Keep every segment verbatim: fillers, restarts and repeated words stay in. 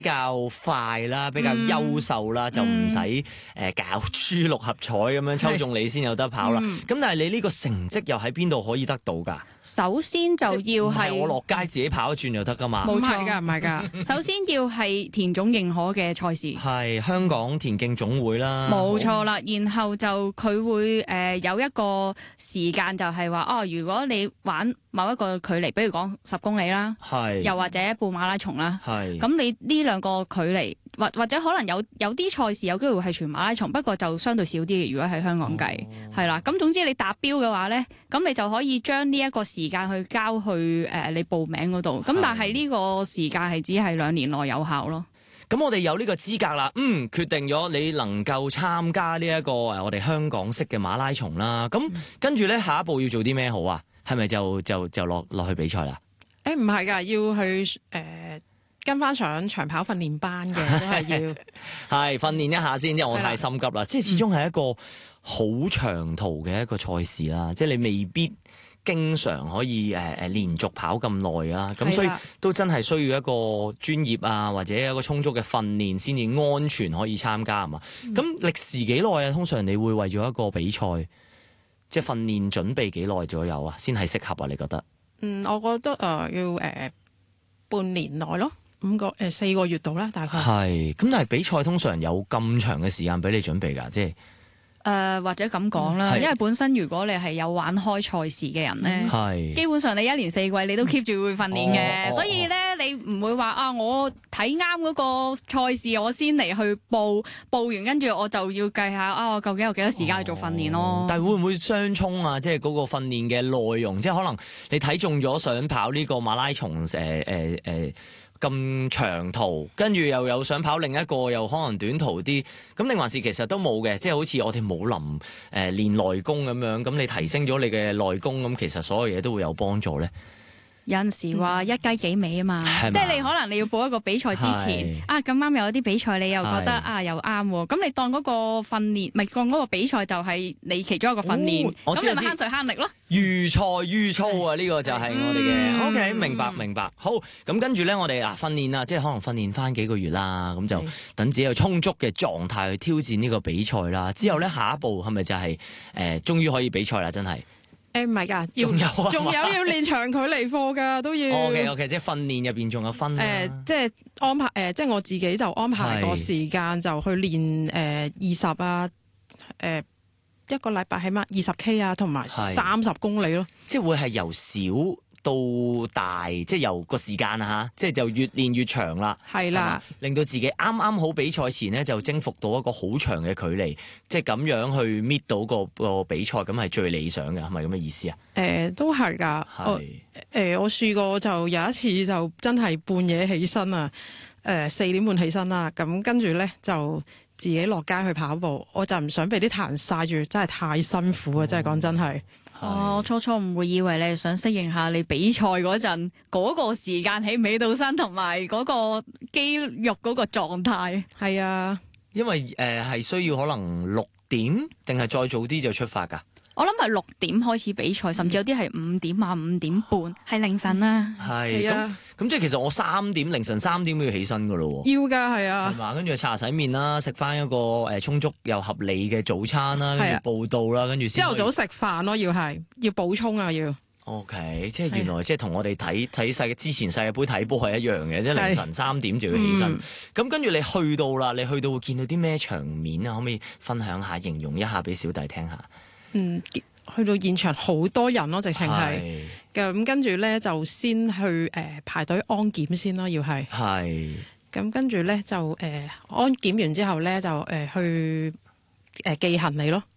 比較快啦，比較優秀啦，嗯、就唔使誒搞豬六合彩咁樣抽中你先有得跑啦。咁、嗯、但係你呢個成績又喺邊度可以得到㗎？ 首先就要係我落街自己跑一轉就得㗎嘛？ 冇錯㗎，唔係㗎。首先要係田總認可嘅賽事， 係香港田徑總會啦。 冇錯啦，然後就佢會誒、呃、有一個時間，就係話哦，如果你玩某一個距離，比如講十公里啦， 係又或者半馬拉松啦， 係咁你呢兩個距離，或或者可能有有啲賽事有機會係全馬拉松，不過就相對少啲嘅。如果喺香港計，係啦、哦，咁總之你達標嘅話咧，咁你就可以將呢一個時間去交去誒、呃、你報名嗰度。咁但係呢個時間係只係兩年內有效咯。 咁我哋有呢個資格啦，嗯，決定咗你能夠參加呢一個誒我哋香港式嘅馬拉松啦。咁、嗯、跟住咧，下一步要做啲咩好啊？係咪就就就落落去比賽啦？ 誒唔係㗎，要去誒、呃、跟翻上長跑訓練班嘅，都係要係訓練一下先，因為我太心急啦。即係始終係一個好長途嘅一個賽事啦，即係你未必經常可以誒誒、呃、連續跑咁耐啊，咁所以都真係需要一個專業啊，或者一個充足嘅訓練先至安全可以參加啊嘛。咁歷、嗯、時幾耐啊？通常你會為咗一個比賽，即係訓練準備幾耐左右啊，先係適合啊？你覺得？ 嗯，我覺得誒、呃、要誒、呃、半年內咯，五個誒、呃、四個月度啦，大概。係， 咁但係比賽通常有咁長嘅時間俾你準備㗎，即係。 誒、呃、或者咁講啦，因為本身如果你係有玩開賽事嘅人咧， 係基本上你一年四季你都 keep 住會訓練嘅，哦、所以咧你唔會話啊，我睇啱嗰個賽事我先嚟去報，報完跟住我就要計下啊，我究竟有幾多時間去做訓練咯？ 哦、但係會唔會相衝啊？即係嗰個訓練嘅內容，即係可能你睇中咗想跑呢個馬拉松誒誒誒。呃呃呃咁長途，跟住又有想跑另一個，又可能短途啲，咁定還是其實都冇嘅，即係好似我哋武林誒練內功咁樣，咁你提升咗你嘅內功，咁其實所有嘢都會有幫助咧。 有陣時話一雞幾味啊嘛， 吧即係你可能你要報一個比賽之前是啊，咁啱有一啲比賽你又覺得是啊又啱喎，咁你當嗰個訓練，咪當嗰個比賽就係你其中一個訓練，咁、哦、你咪慳水慳力咯。 預賽預操啊，呢、呢個就係我哋嘅。嗯、OK，明白明白。好，咁跟住咧，我哋啊訓練啊，即係可能訓練翻幾個月啦，咁就等自己有充足嘅狀態去挑戰呢個比賽啦。之後咧，下一步係咪就係、是、誒、呃，終於可以比賽啦？真係。 誒唔係㗎， 仲有啊， 仲有要練長距離課㗎，都要。 O K O K，即係訓練入邊仲有分。誒、 呃，即係安排誒、呃，即係我自己就安排個時間就去練誒二十啊，誒、呃、一個禮拜起碼二十 K 啊，同埋三十公里咯。 即係會係由少到大，即係由個時間啊嚇，即係就越練越長啦。 係啦， 令到自己啱啱好比賽前呢，就征服到一個好長嘅距離，即係咁樣去搣到個個比賽，咁係最理想嘅，係咪咁嘅意思啊？ 誒、呃，都係㗎。係誒、呃，我試過就有一次就真係半夜起身啊，誒、呃、四點半起身啦，咁跟住咧就自己落街去跑步，我就唔想俾啲太陽曬住，真係太辛苦啊！哦、真係講真係。 哦，我初初唔會以為你係想適應下你比賽嗰陣嗰個時間起唔起到身，同埋嗰個肌肉嗰個狀態。 係啊， 因為誒係、呃、需要可能六點定係再早啲就出發㗎。 我諗係六點開始比賽，甚至有啲係五點啊、五點半，係凌晨啦。 係咁咁，即係其實我三點凌晨三點都要起身㗎咯。 要㗎，係啊。係嘛， 跟住擦洗面啦，食翻一個誒充足又合理嘅早餐啦，跟住報到啦，跟住朝頭早食飯咯，要係要補充啊，要。 O K， 即係原來即係同我哋睇睇世之前世界盃睇波係一樣嘅，即係凌晨三點就要起身。咁跟住你去到啦，你去到會見到啲咩場面啊？可唔可以分享下、形容一下俾小弟聽下？ 嗯，去到現場好多人咯，直情係咁，跟住咧就先去誒、呃、排隊安檢先咯，要係係咁，跟住咧就誒、呃、安檢完之後咧就誒、呃、去誒、呃、寄行李咯。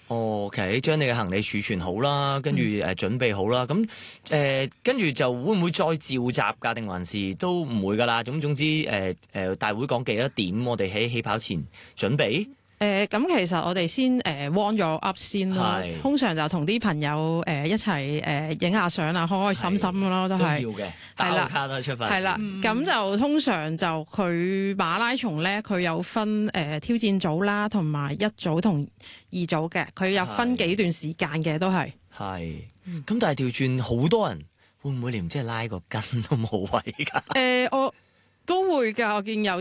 O K， 將你嘅行李儲存好啦，跟住誒準備好啦，咁誒跟住就會唔會再召集㗎？定還是都唔會㗎啦？總總之誒誒、呃、大會講幾多點，我哋喺起跑前準備。 誒咁、呃、其實我哋先誒 warm 咗 up 先咯，是通常就同啲朋友誒、呃、一齊誒影下相啊，開開心心咯，都係。都要嘅， 打個卡都出發。 係啦，咁、嗯、就通常就佢馬拉松咧，佢有分誒、呃、挑戰組啦，同埋一組同二組嘅，佢有分幾段時間嘅都係。 係，咁但係調轉好多人，會唔會連即係拉個筋都冇位㗎？ 誒、呃、我。 都會㗎，我見有